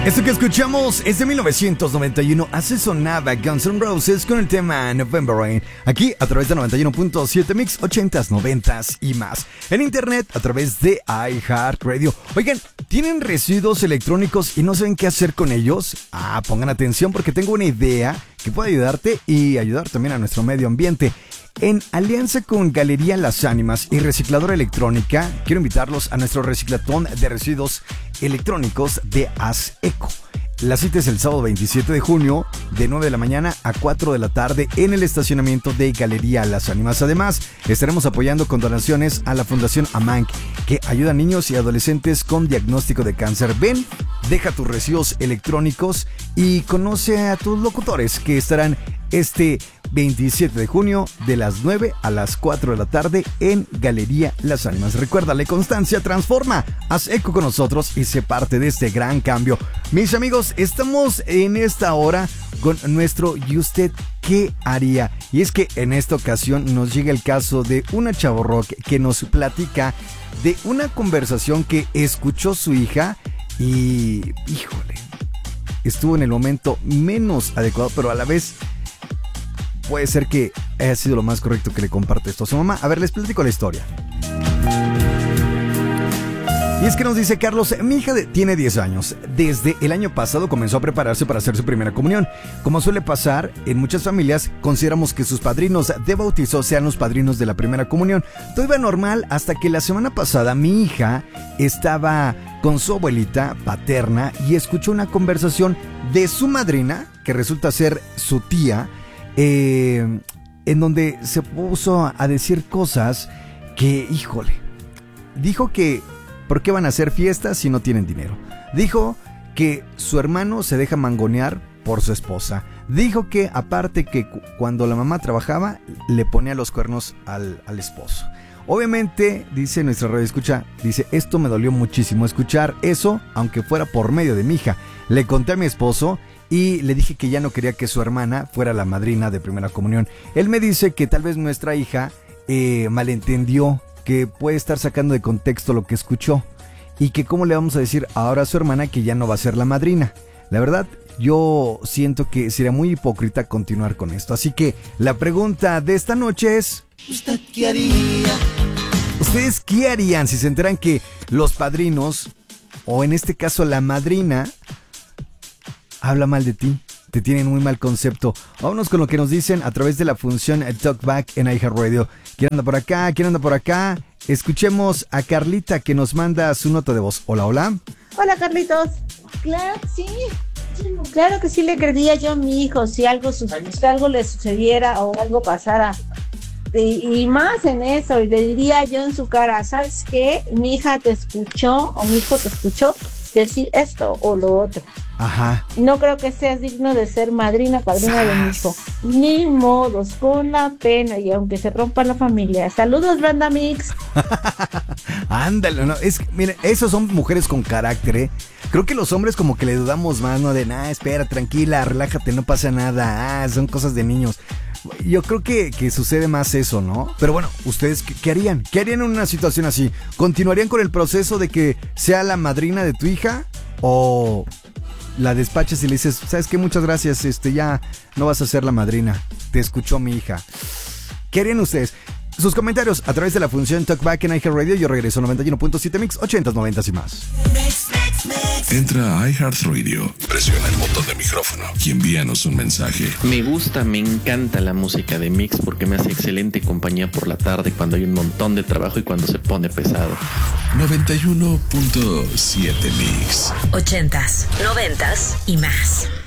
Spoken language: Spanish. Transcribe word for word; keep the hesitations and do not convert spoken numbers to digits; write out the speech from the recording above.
Esto que escuchamos es de mil novecientos noventa y uno. Así sonaba Guns N' Roses con el tema November Rain. Aquí a través de noventa y uno punto siete Mix, ochentas, noventas y más. En internet a través de iHeartRadio. Oigan, ¿tienen residuos electrónicos y no saben qué hacer con ellos? Ah, pongan atención porque tengo una idea que puede ayudarte y ayudar también a nuestro medio ambiente. En alianza con Galería Las Ánimas y Recicladora Electrónica, quiero invitarlos a nuestro reciclatón de residuos electrónicos de ASECO. La cita es el sábado veintisiete de junio, de nueve de la mañana a cuatro de la tarde en el estacionamiento de Galería Las Ánimas. Además, estaremos apoyando con donaciones a la Fundación AMANC, que ayuda a niños y adolescentes con diagnóstico de cáncer. Ven, deja tus residuos electrónicos y conoce a tus locutores que estarán este veintisiete de junio de las nueve a las cuatro de la tarde en Galería Las Ánimas. Recuerda, la constancia transforma. Haz eco con nosotros y sé parte de este gran cambio. Mis amigos, estamos en esta hora con nuestro ¿y usted qué haría? Y es que en esta ocasión nos llega el caso de una chavorrock que nos platica de una conversación que escuchó su hija y, híjole, estuvo en el momento menos adecuado, pero a la vez puede ser que haya sido lo más correcto que le comparte esto a su mamá. A ver, les platico la historia. Y es que nos dice Carlos, mi hija de, tiene diez años. Desde el año pasado comenzó a prepararse para hacer su primera comunión. Como suele pasar, en muchas familias consideramos que sus padrinos de bautizo sean los padrinos de la primera comunión. Todo iba normal hasta que la semana pasada mi hija estaba con su abuelita paterna y escuchó una conversación de su madrina, que resulta ser su tía, Eh, en donde se puso a decir cosas que, híjole, dijo que ¿por qué van a hacer fiestas si no tienen dinero? Dijo que su hermano se deja mangonear por su esposa. Dijo que aparte que cu- cuando la mamá trabajaba le ponía los cuernos al, al esposo. Obviamente, dice nuestra radio escucha, dice, esto me dolió muchísimo escuchar eso, aunque fuera por medio de mi hija. Le conté a mi esposo y le dije que ya no quería que su hermana fuera la madrina de primera comunión. Él me dice que tal vez nuestra hija eh, malentendió, que puede estar sacando de contexto lo que escuchó y que cómo le vamos a decir ahora a su hermana que ya no va a ser la madrina. La verdad, yo siento que sería muy hipócrita continuar con esto. Así que la pregunta de esta noche es, ¿usted qué haría? ¿Ustedes qué harían si se enteran que los padrinos, o en este caso la madrina, habla mal de ti? Te tienen muy mal concepto. Vámonos con lo que nos dicen a través de la función Talkback en iHeartRadio. ¿Quién anda por acá? ¿Quién anda por acá? Escuchemos a Carlita que nos manda su nota de voz. Hola, hola. Hola, Carlitos. Claro que sí. Claro que sí le creería yo a mi hijo si algo, si algo le sucediera o algo pasara. Y, y más en eso, y le diría yo en su cara, ¿sabes qué? Mi hija te escuchó o mi hijo te escuchó decir esto o lo otro. Ajá. No creo que seas digno de ser madrina, padrina ¡Sas! de mi hijo. Ni modos, con la pena y aunque se rompa la familia. Saludos, Banda Mix. Ándale, no, es que, miren, esos son mujeres con carácter, ¿eh? Creo que los hombres como que le dudamos más, ¿no? De, nah, espera, tranquila, relájate, no pasa nada, ah, son cosas de niños. Yo creo que, que sucede más eso, ¿no? Pero bueno, ¿ustedes qué, qué harían? ¿Qué harían en una situación así? ¿Continuarían con el proceso de que sea la madrina de tu hija? ¿O la despachas y le dices, ¿sabes qué? Muchas gracias, este, ya no vas a ser la madrina. Te escuchó mi hija. ¿Qué harían ustedes? Sus comentarios a través de la función Talkback en iHeartRadio. Yo regreso a noventa y uno punto siete Mix, ochentas, noventas y más. Entra a iHeartRadio, presiona el botón de micrófono y envíanos un mensaje. Me gusta, me encanta la música de Mix porque me hace excelente compañía por la tarde cuando hay un montón de trabajo y cuando se pone pesado. noventa y uno punto siete Mix. Ochentas, noventas y más.